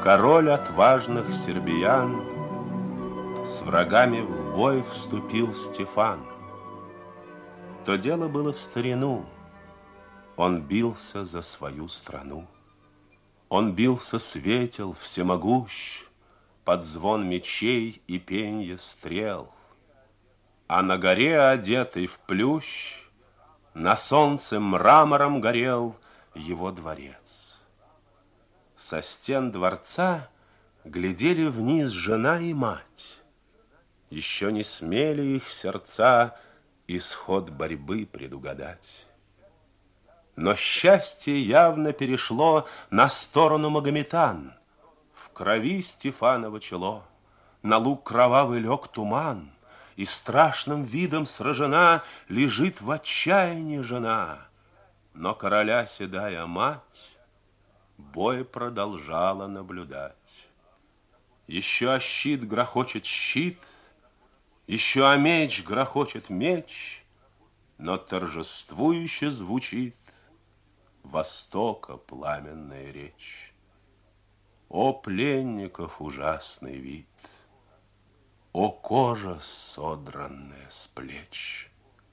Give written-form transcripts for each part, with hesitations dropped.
король отважных сербиян, с врагами в бой вступил Стефан. То дело было в старину, он бился за свою страну. Он бился с ветел всемогущ, под звон мечей и пенье стрел. А на горе, одетый в плющ, на солнце мрамором горел его дворец. Со стен дворца глядели вниз жена и мать. Еще не смели их сердца исход борьбы предугадать. Но счастье явно перешло на сторону магометан. В крови Стефаново чело, на луг кровавый лег туман, и страшным видом сражена лежит в отчаянии жена. Но короля седая мать бой продолжала наблюдать. Еще о щит грохочет щит, еще о меч грохочет меч, но торжествующе звучит Востока пламенная речь. О пленников ужасный вид, о кожа содранная с плеч.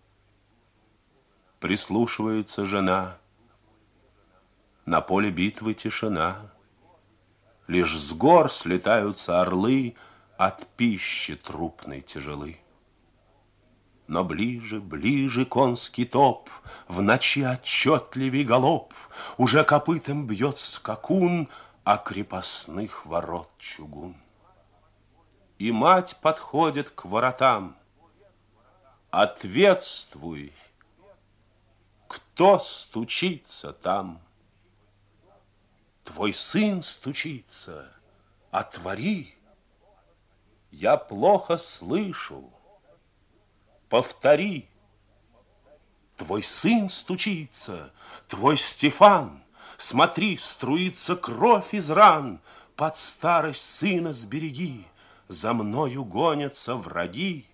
Прислушивается жена, на поле битвы тишина, лишь с гор слетаются орлы, от пищи трупной тяжелы. Но ближе, ближе конский топ, в ночи отчетливей галоп, уже копытом бьет скакун о крепостных ворот чугун. И мать подходит к воротам. Ответствуй, кто стучится там? Твой сын стучится, отвори. Я плохо слышу. Повтори. Твой сын стучится, твой Стефан. Смотри, струится кровь из ран. Под старость сына сбереги, за мною гонятся враги.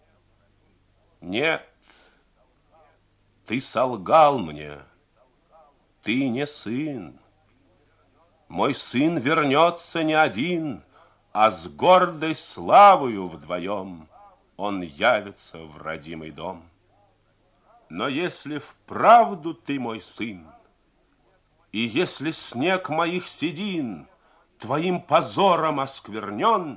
Нет, ты солгал мне, ты не сын. Мой сын вернется не один, а с гордой славою вдвоем он явится в родимый дом. Но если вправду ты мой сын, и если снег моих седин твоим позором осквернен,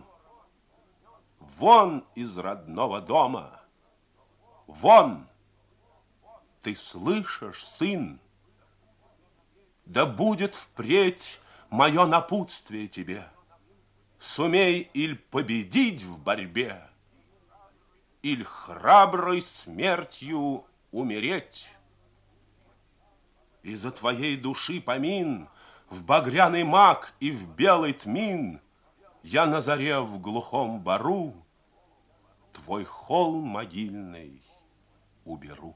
вон из родного дома, вон! Ты слышишь, сын? Да будет впредь мое напутствие тебе. Сумей иль победить в борьбе, иль храброй смертью умереть. Из-за твоей души помин в багряный мак и в белый тмин я на заре в глухом бару твой холм могильный уберу.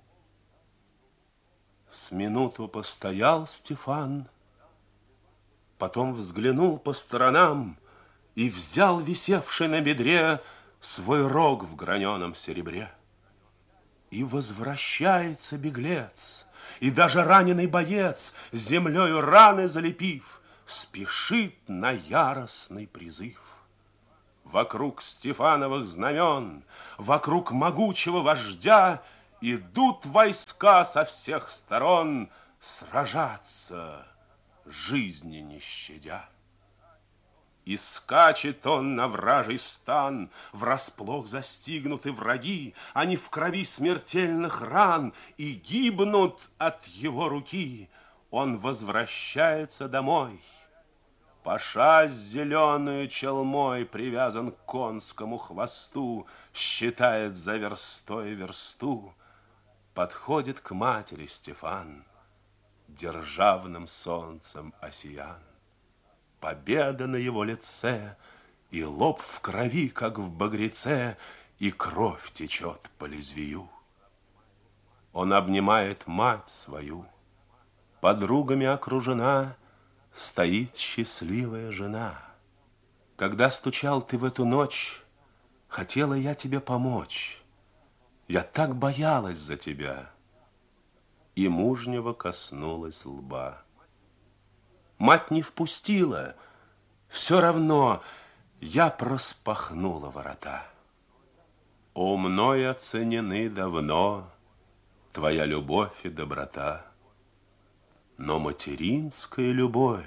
С минуту постоял Стефан, потом взглянул по сторонам и взял висевший на бедре свой рог в граненом серебре. И возвращается беглец, и даже раненый боец, землею раны залепив, спешит на яростный призыв. Вокруг Стефановых знамен, вокруг могучего вождя идут войска со всех сторон сражаться, жизни не щадя. И скачет он на вражий стан, врасплох застигнуты враги, они в крови смертельных ран и гибнут от его руки. Он возвращается домой. Паша с зеленою челмой привязан к конскому хвосту, считает за верстой версту. Подходит к матери Стефан, державным солнцем осиян. Победа на его лице, и лоб в крови, как в багреце, и кровь течет по лезвию. Он обнимает мать свою, подругами окружена стоит счастливая жена. Когда стучал ты в эту ночь, хотела я тебе помочь. Я так боялась за тебя. И мужнего коснулась лба. Мать не впустила, Все равно я проспахнула ворота. Умной оценены давно твоя любовь и доброта, но материнская любовь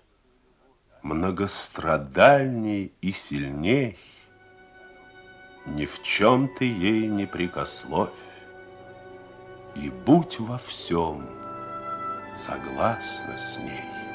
многострадальней и сильней. Ни в чем ты ей не прикословь, и будь во всем согласна с ней.